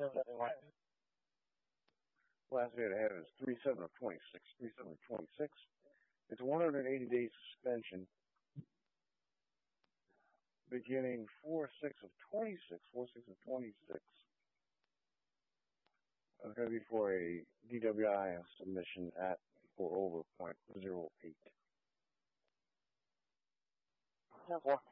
Last date I have is 3/7 of 26. 3/7 of 26. It's a 180-day suspension beginning 4/6 of 26. 4/6 of 26. It's going to be for a DWI submission at for over .08. 10-4.